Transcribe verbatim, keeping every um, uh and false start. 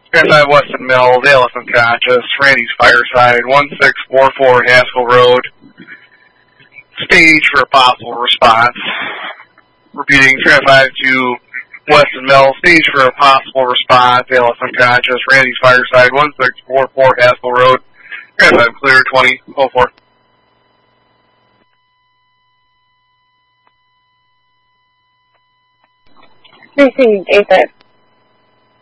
Grandpa Weston Mills, A L F unconscious, Randy's Fireside, one six four four Haskell Road. Stage for a possible response. Repeating, Grandpa to Weston Mills, stage for a possible response, A L F unconscious, Randy's Fireside, one six four four Haskell Road. Grandpa clear, twenty oh four. Received, A five.